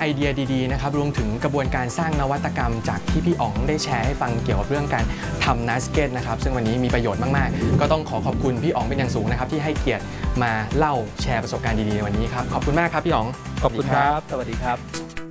เดียดีๆนะครับรวมถึงกระบวนการสร้างนวัตกรรมจากที่พี่อ๋องได้แชร์ให้ฟังเกี่ยวกับเรื่องการทำนัสเก็ตนะครับซึ่งวันนี้มีประโยชน์มากๆก็ต้องขอบคุณพี่อ๋องเป็นอย่างสูงนะครับที่ให้เกียรติมาเล่าแชร์ประสบการณ์ดีๆในวันนี้ครับขอบคุณมากครับพี่อ๋องขอบคุณครับสวัสดีครับ